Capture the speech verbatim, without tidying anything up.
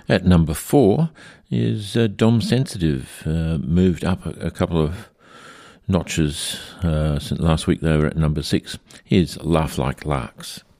At number four is uh, Dom Sensitive, uh, moved up a, a couple of notches uh, since last week. They were at number six. Here's Laugh Like Larks.